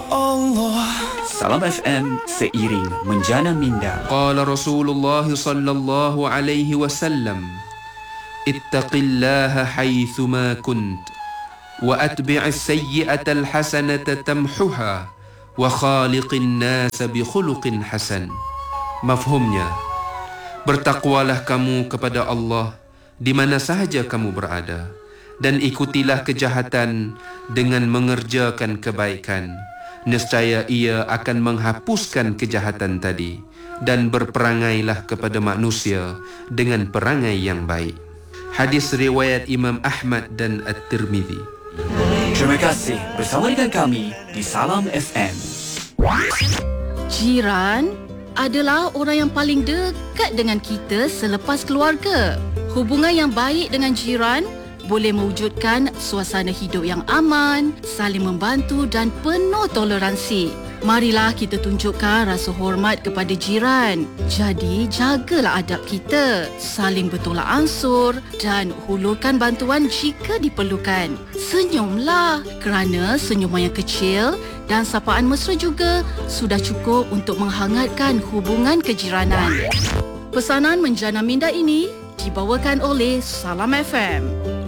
Allah. Salam FM seiring menjana minda. Qala Rasulullah sallallahu alaihi wasallam, ittaqillaha haitsuma kunt wa atbi'is sayyi'atal hasanata tamhuha wa khaliqin nas bi khuluqin hasan. Mafhumnya, bertakwalah kamu kepada Allah di mana sahaja kamu berada, dan ikutilah kejahatan dengan mengerjakan kebaikan. Nescaya ia akan menghapuskan kejahatan tadi, dan berperangailah kepada manusia dengan perangai yang baik. Hadis riwayat Imam Ahmad dan At-Tirmizi. Terima kasih bersama dengan kami di Salam FM. Jiran adalah orang yang paling dekat dengan kita selepas keluarga. Hubungan yang baik dengan jiran boleh mewujudkan suasana hidup yang aman, saling membantu dan penuh toleransi. Marilah kita tunjukkan rasa hormat kepada jiran. Jadi, jagalah adab kita, saling bertolak ansur dan hulurkan bantuan jika diperlukan. Senyumlah, kerana senyuman yang kecil dan sapaan mesra juga sudah cukup untuk menghangatkan hubungan kejiranan. Pesanan menjana minda ini dibawakan oleh Salam FM.